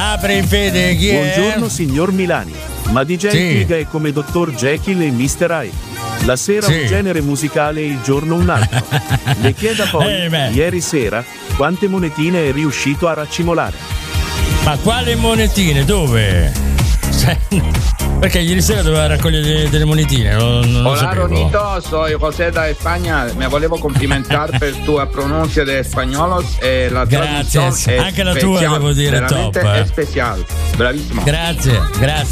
Apri Fede, chi è? Buongiorno signor Milani, ma DJ Giga è come Dr. Jekyll e Mr. Hyde. La sera un genere musicale e il giorno un altro. Le chieda poi, ieri sera, quante monetine è riuscito a raccimolare? Ma quale monetine? Dove? Perché ieri sera doveva raccogliere delle monetine. Non Hola sapevo. Ronito, soy José da España. Me volevo complimentar per tua pronuncia de españolos e la traduzione Grazie, è anche la special, tua devo dire veramente top. è special. Bravissimo. Grazie.